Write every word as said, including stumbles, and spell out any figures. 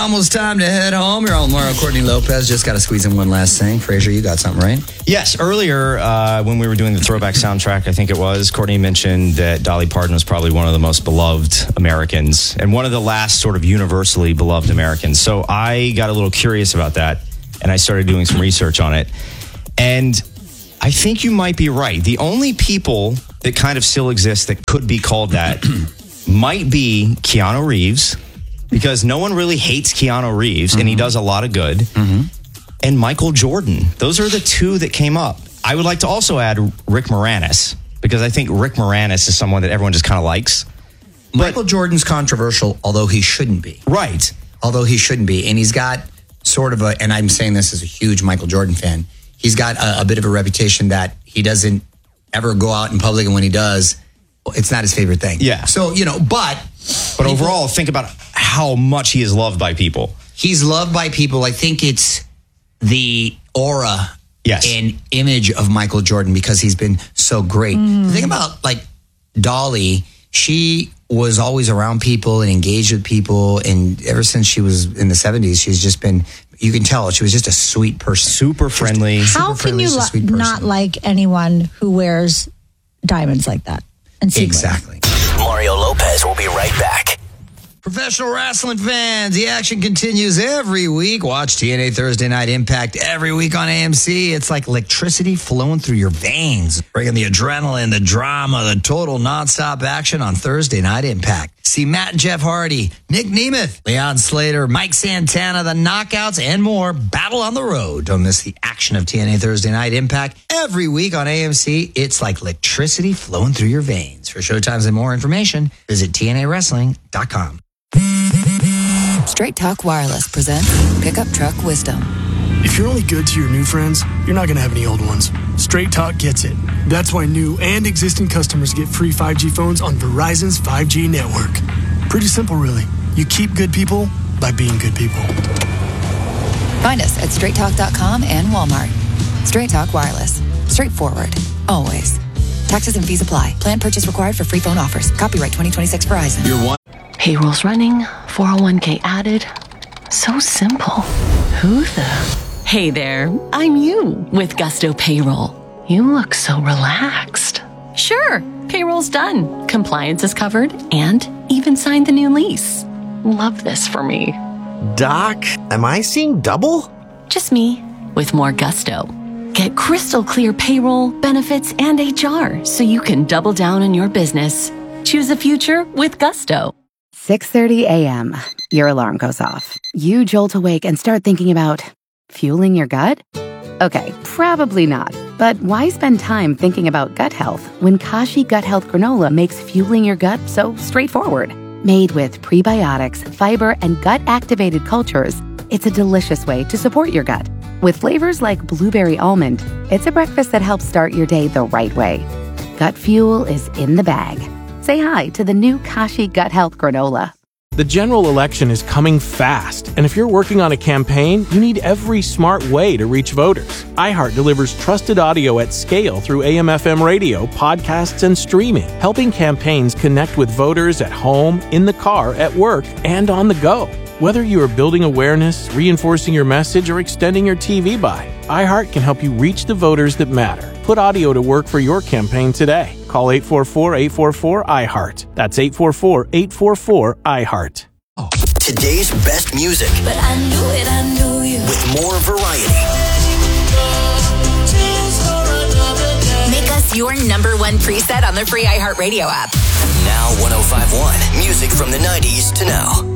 almost time to head home. You're on Mario Courtney Lopez. Just got to squeeze in one last thing. Fraser, you got something, right? Yes. Earlier, uh, when we were doing the throwback soundtrack, I think it was, Courtney mentioned that Dolly Parton was probably one of the most beloved Americans and one of the last sort of universally beloved Americans. So I got a little curious about that, and I started doing some research on it. And I think you might be right. The only people that kind of still exist that could be called that might be Keanu Reeves, because no one really hates Keanu Reeves, mm-hmm. and he does a lot of good. Mm-hmm. And Michael Jordan. Those are the two that came up. I would like to also add Rick Moranis, because I think Rick Moranis is someone that everyone just kind of likes. But, Michael Jordan's controversial, although he shouldn't be. Right. Although he shouldn't be. And he's got sort of a, and I'm saying this as a huge Michael Jordan fan, he's got a, a bit of a reputation that he doesn't ever go out in public, and when he does, it's not his favorite thing. Yeah. So, you know, but... But people, overall, think about how much he is loved by people. He's loved by people. I think it's the aura yes. and image of Michael Jordan, because he's been so great. Mm. The thing about, like, Dolly, she was always around people and engaged with people, and ever since she was in the seventies, she's just been... You can tell she was just a sweet person. Super friendly. Just, How super can friendly, you lo- not like anyone who wears diamonds like that? And exactly. Mario Lopez will be right back. Professional wrestling fans, the action continues every week. Watch T N A Thursday Night Impact every week on A M C. It's like electricity flowing through your veins, bringing the adrenaline, the drama, the total nonstop action on Thursday Night Impact. See Matt and Jeff Hardy, Nick Nemeth, Leon Slater, Mike Santana, the Knockouts, and more battle on the road. Don't miss the action of T N A Thursday Night Impact every week on A M C. It's like electricity flowing through your veins. For showtimes and more information, visit T N A wrestling dot com. Straight Talk Wireless presents Pickup Truck Wisdom. If you're only good to your new friends, you're not going to have any old ones. Straight Talk gets it. That's why new and existing customers get free five G phones on Verizon's five G network. Pretty simple, really. You keep good people by being good people. Find us at straight talk dot com and Walmart. Straight Talk Wireless. Straightforward. Always. Taxes and fees apply. Plan purchase required for free phone offers. Copyright twenty twenty-six Verizon. You're one. Payroll's running, four oh one k added. So simple. Who the... Hey there, I'm you with Gusto Payroll. You look so relaxed. Sure, payroll's done. Compliance is covered and even signed the new lease. Love this for me. Doc, am I seeing double? Just me with more gusto. Get crystal clear payroll, benefits, and H R so you can double down on your business. Choose a future with Gusto. six thirty a.m. Your alarm goes off. You jolt awake and start thinking about fueling your gut? Okay, probably not. But why spend time thinking about gut health when Kashi Gut Health Granola makes fueling your gut so straightforward? Made with prebiotics, fiber, and gut-activated cultures, it's a delicious way to support your gut. With flavors like blueberry almond, it's a breakfast that helps start your day the right way. Gut fuel is in the bag. Say hi to the new Kashi Gut Health Granola. The general election is coming fast, and if you're working on a campaign, you need every smart way to reach voters. iHeart delivers trusted audio at scale through A M F M radio, podcasts, and streaming, helping campaigns connect with voters at home, in the car, at work, and on the go. Whether you are building awareness, reinforcing your message, or extending your T V buy, iHeart can help you reach the voters that matter. Put audio to work for your campaign today. Call eight four four, eight four four, I heart. That's eight four four, eight four four, I heart. Today's best music. But I knew it, I knew you. With more variety. Make us your number one preset on the free iHeartRadio app. Now one oh five point one. Music from the nineties to now.